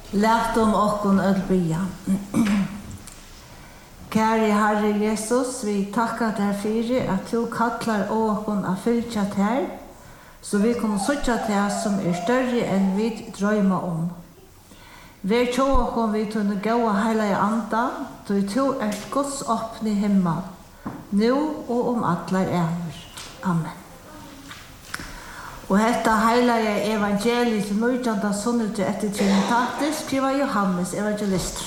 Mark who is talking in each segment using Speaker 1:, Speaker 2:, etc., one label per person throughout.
Speaker 1: Lät okkon ölbya. Kære Herre Jesus, vi takkar deg fyrir at du kallar okkon a fylgja her, så vi kan søtja til som større enn vi drøyma om. Vi tjå okkon vi tunne gåa heilige anda, du Guds åpne himmel, nu og atlar æver. Amen. Og hetta heilige evangeliet til 19. sunnet etter Trinitatis skriver Johannes evangelister.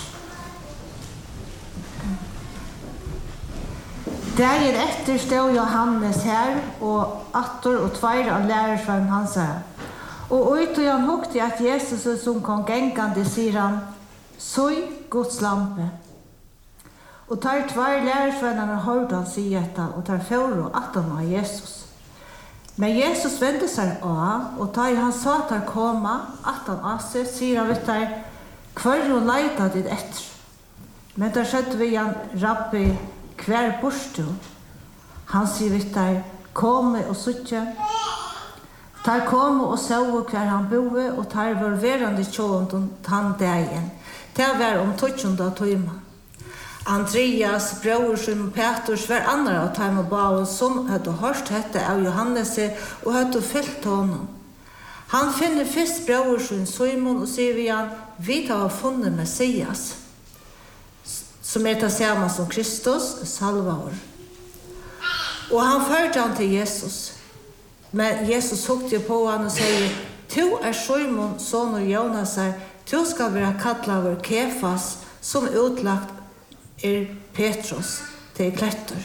Speaker 1: Dagen etter stod Johannes her, og attor og tveir av lærersveien hans her. Og ut og han hukte at Jesus som kom gengande, sier han, «Søy Guds lampe». Og tar tveir lærersveinar hørte han si dette, og tar fjord og attom av Jesus. Men Jesus vendte seg av, og da han sa at han koma, attom av seg, sier han vidt der, «Hver hun leita dit etter?» Men da skjøtte vi han, «Rabbi, hver bort du?» Han sier vidt der, «Komme og suttje». Tar komme og så hver han boe, og tar var verande tjånd tann dagen. Det var 12. tøyma. Andreas, bror Simon Petrus, var andre av tøyma bauen som hadde hørt dette av Johannes og hadde fyllt honom. Han finner først bror Simon og sier vi han, «Vi har funnet Messias», som det samme som Kristus, Salvator. Og han førte han til Jesus. Men Jesus hukte på han og sier, «Tu Simon, son av Jonas, tu skal være kallet av Kefas, som utlagt Petrus til klettor».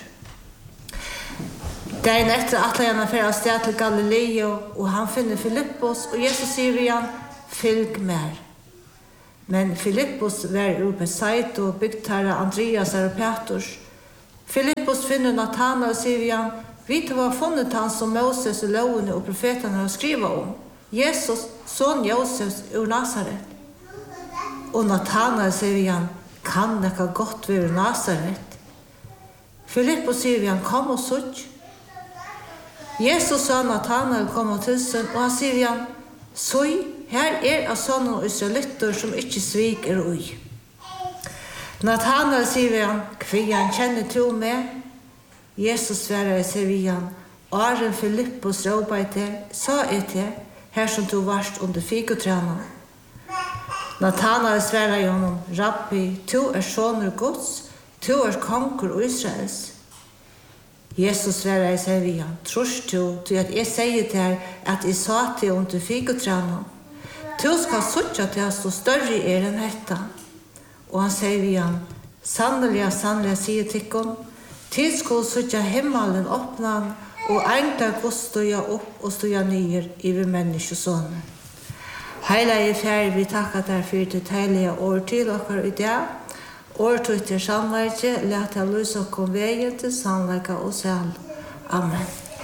Speaker 1: Dagen etter atler han for å sted til Galileo, og han finner Filippos, og Jesus sier vi han, «Fylg mer». Men Filippos var ur Bethsaida og bygd her Andreas og Petrus. Filippos finner Nathanael og sier vi han, «Vi har funnet han som Moses og lovene og profetene har skrivet om, Jesus, son Josef ur Nazaret». Og Nathanael sier vi han, «Kan det ikke godt være Nazaret?» Filippos sier vi han, «Kom og sutt». Jesus sa Nathanael kom til seg, og han sier vi han, «Søy, her av sånne israelitter som ikke svik ui». Nathanael sier vi han, «Kvian kjenner du med?» Jesus svarer sier vi han, «Aren Filippos råpa til, sa jeg til, her som du varst under fikotrana». Nathanael svarer honom, «Rabbi, du soner Guds, du konkur Israels». Jesus svarer sier vi han, «Trors du til at jeg sier til at jeg sa til under fikotrana? Du skal suttja til at stå større enn hetta». Og han sier vi han, «Sannelig, sier tikkun, tid skulle suttja himmelen åpna og enkla Gud støya opp og støya nyer i vi menneskesåne». Heilige fær, vi takkar der for det heilige år til okkar i dag. År til til sannleike, let jeg lys og kom veien til sannleika og selv. Amen.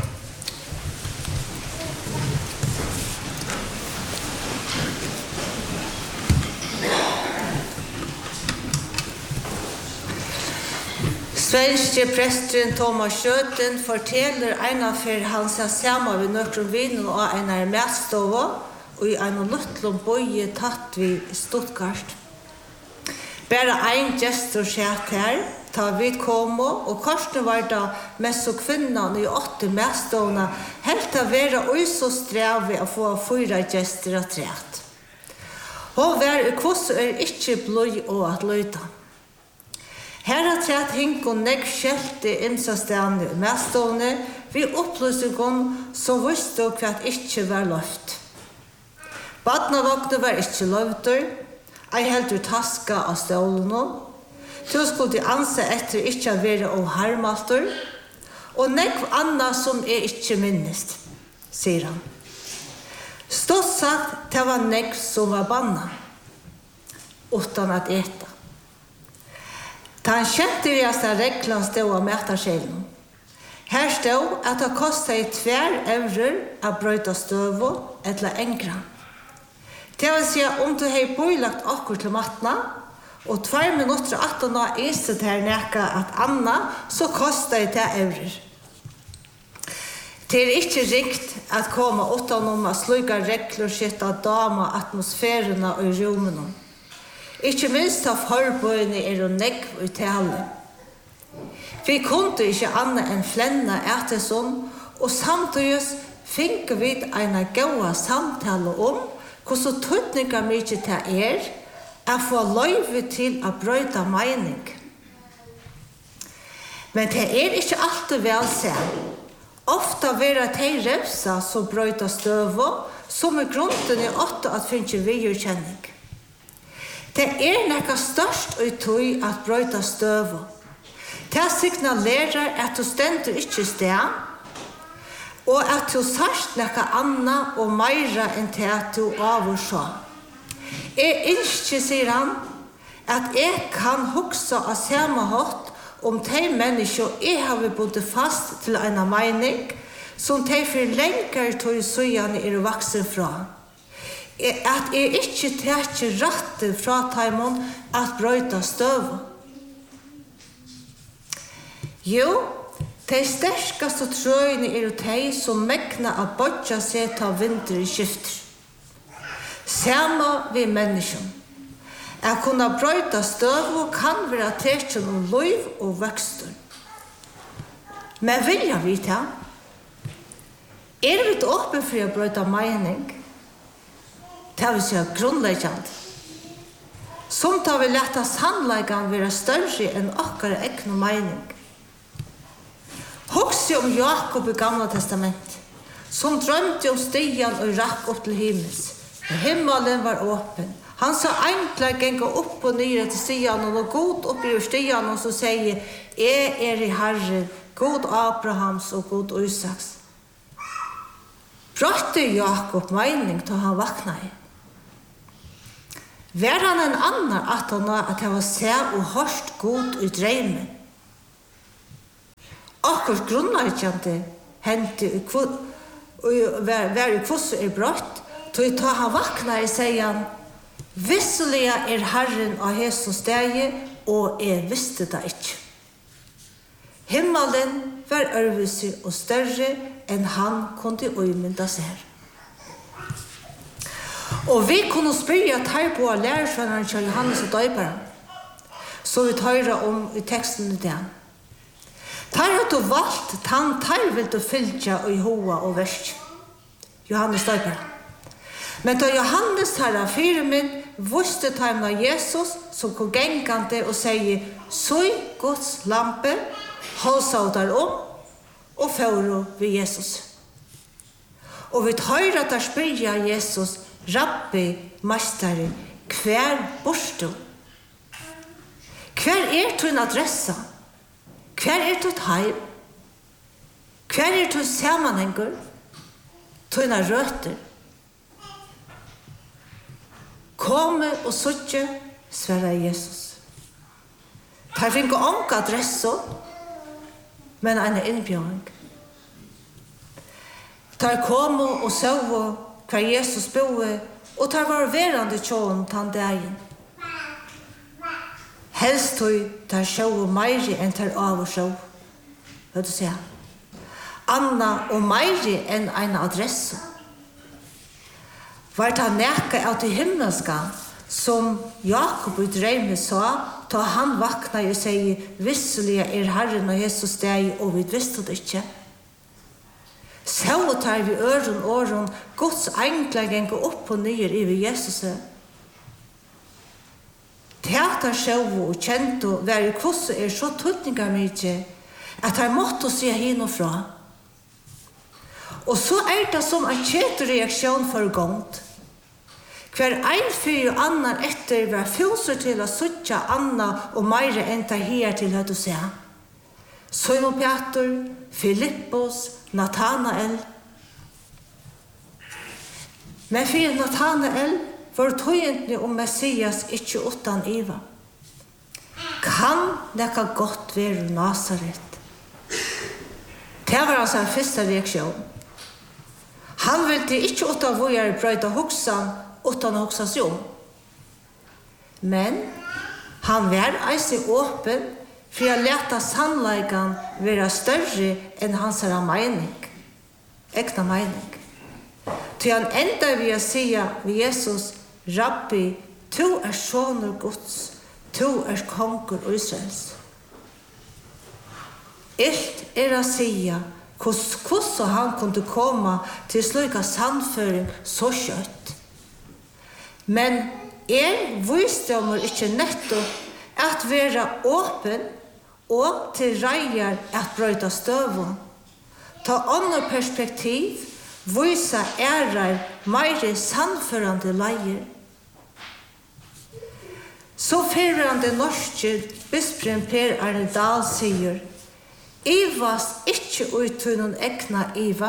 Speaker 1: Svenske presteren Thomas Schøten forteller for han seg sammen ved nøkron vinen og en matstove og i en luttlom bøye tatt vi Stuttgart. Bare en gestor skjert her, ta vid komo, og korsene var da mest og kvinnan i 8 matstovene helt å være ui så streve å få 4 gestor av træt. Og var kvoss ikke blod og at løyta. Her har træt hink og negg skjelte innsastene i matstovene vi opplysningen som visste hva ikke var løft. Badnavåkne var ikke løvter, jeg heldte taska av stålene, du skulle anse etter ikke å være oharmalter, og nekv anna som ikke minnest, sier han. Stått sagt, det var nekv som var banna, utan at eta. Da han kjente vi at reglen stod av mætaskjelen. Her stod at det kostet 2 eurer å brøyta støvo eller engra. Det vil si om du har bøylagt akkur til matna, og 2 minutter at nå instet her neka at anna, så kostet det eurer. Det ikke rikt at komme utenom å sluga regler sitt av dama atmosfærene og rummene. Ikke minst av forbøyene og negv i tale. Vi kunne ikke annet enn flenna etter sånn, og samtidig finner vi en gode samtale hvordan tøtninger mye til å få løyve til å brøyde mening. Men det ikke alltid vel seg. Ofta vera de remsa som brøyta støvo, som grunden i åtte at finnes viderekjenning. Det nekka størst og tøy at brøyta støvo. Det signalerer at du stender ikke sted, og at du sørst nekka anna og meira enn det at du av og så. Jeg ikke, sier han, at jeg kan huksa av samme hatt om de mennesker jeg har bundet fast til en mening, som de for lenger tog søgjene vaksen fra. At jeg ikke tager rettet fra dem at brøyta støv. Jo, de sterkeste trøyene de som megner å bodja seg til vinter i skifter. Samme vi mennesker. At kunne brøyta støv kan være tertjen om liv og vekster. Men vilja vi ta? Vi åpne for å brøyta mening? Det vil si grunnleggende. Som tar vi lette sannleggene være større enn akkurat ekne mening. Husk om Jakob i Gamla Testament, som drømte om stigen og rakk opp til himmels. Himmelen var åpen. Han sa enkla gänga upp och ner till stigen och god upp i stigen och så säger i Herren, god Abrahams och god Isaks. Brötte Jakob mening då han vaknade. Var han en annan att han var se och hörst god i drömmen. Akkurat grundläggande hände var i kvosse brott. Då han vaknade säger han, visselig Herren av Jesus steg, og jeg visste det ikke. Himmelen var ørvelse og større enn han kunne umynda seg. Og vi kunne spørre her på lærersvenneren til Johannes og Døyperen, så vi tar om i teksten i den. Tar har du valgt, tar vil du fylke og i hoa og versk. Johannes Døyperen. Men da Johannes herra fire min, visste tegna Jesus som kom gengande og sier, «Søy Guds lampe, halsa der og fører ved Jesus.» Og vi tar at der spyrja Jesus, «Rabbi, mestare, hver borstu? Hver din adressa? Hver ditt heim? Hver din sammanhenger? Dina røtter?» Komme og søtje, sverre Jesus. Der finner ikke adresse, men en innbjørning. Der komme og søve hver Jesus boe, og der var verande tjåen tann dagen. Helst tog der sjåe meiri enn der av og sjå. Hva du sier? Anna og meiri enn en adresse. Var det nækka av det himmelska, som Jakob i drømme sa, da han vakna og sier, visselig Herren og Jesus steg, og vi visste det ikke. Så tar vi åren, Guds enkla gjenga opp og nyer i Jesus. Teater sjøv og kjent og være hvordan så tøtninga mykje, at han måtte se hin og fra. Og så det som en kjetereaksjon for gongt. Hver ein fyr og annan etter var fylser til å suttja anna og meire enn ta her til høyt å se. Simon Peter, Filippos, Nathanael. Men for Nathanael var tøyentene om Messias ikke utan Iva. Kan nekka godt være Nazaret? Det var altså en første reaksjon. Han ville ikke utan våre brøyda hoksan utan å hoksa seg om. Men han var eisig åpen for å leta sannleikan være større enn hans mening. Ekna mening. Til han enda vil si ved Jesus, Rabbi, Tu sonur Guds, tu konkur Israels. Ilt å sia, hvordan han kunde komma til slika sannføring så kjøtt. Men visdommer ikke nettopp at være åpen og til reier at brøyta støvun. Ta andre perspektiv, visa meire sannførande leier. Så førende norske bisperen Per Arne Dahl sier, Ivas ikke ut noen egna Iva,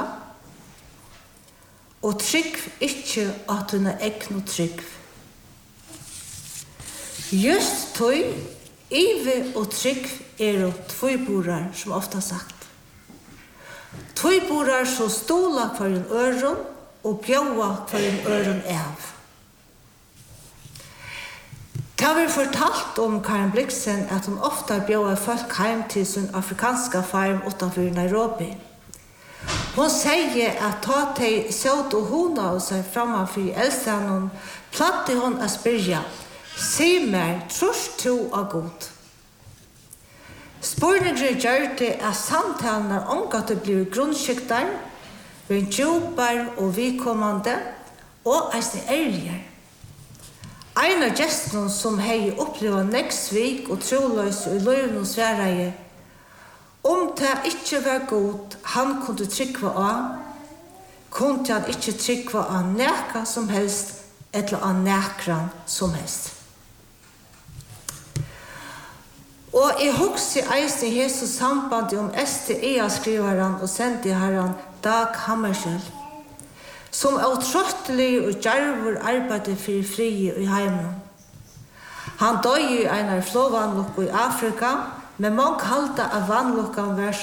Speaker 1: og trygg ikke at hun egna trygg. Just tøy, Ive og trygg tvøyborar, som ofta sagt. Tvøyborar som stola for en øron og bjøa for en øron av. Det har vi fortalt om Karen Blixen at hun ofta bjøa folk heim til sin afrikanska farm utanfor Nairobi. Hun sier at ta til søt og hona og seg framfor eldstanen, platte hun å spyrja, «Si meg, trus du av god?» Spurningen gjør det at samtalen er omgatt å bli grunnskikter, vi djupar og vidkommande, og eisne ærligere. En av gestene som hei opplevd nekksvik og troløs i løven og sværeie, det ikke var godt han kunne trykva av, kunne han ikke trykva av næka som helst, eller av nækran som helst. Og jeg husker eisen i Jesus sambandet om STEA-skriveren og sendiherren Dag Hammarskjöld, som utrottelig og djarvor arbeidet for fri i heimen. Han døg i en flåvannlokk i Afrika, men mange kalte av vannlokkan var